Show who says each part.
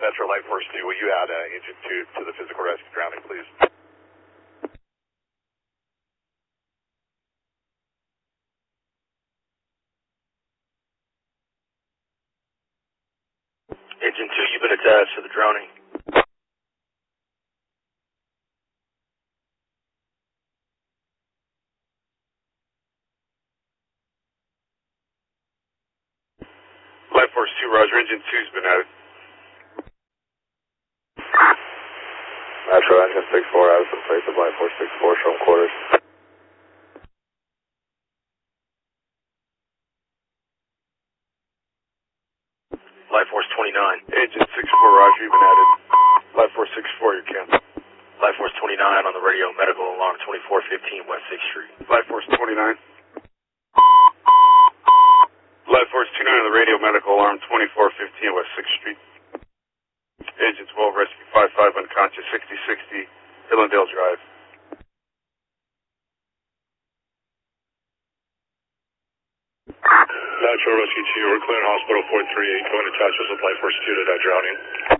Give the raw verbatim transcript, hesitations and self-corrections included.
Speaker 1: Metro Life Force two, will you add uh, Engine two to the physical rescue drowning, please?
Speaker 2: Engine two, you've been attached to the drowning.
Speaker 1: Life Force two, Roger. Engine two's been added.
Speaker 3: Metro Engine six four, I was in place of Life Force six four, show them quarters.
Speaker 2: Life Force twenty-nine.
Speaker 1: Engine six four, Roger. You've been added. Life Force six four, you can.
Speaker 2: Life Force twenty-nine on the radio, medical alarm twenty-four fifteen West sixth Street.
Speaker 1: Life Force twenty-nine. Life Force two nine on the radio, medical alarm twenty-four fifteen West sixth Street. Engine twelve, rescue five five, unconscious, sixty sixty, Hillendale Drive.
Speaker 4: Metro Rescue two, we're clearing hospital four three eight, going to touch us with Life Force two to that drowning.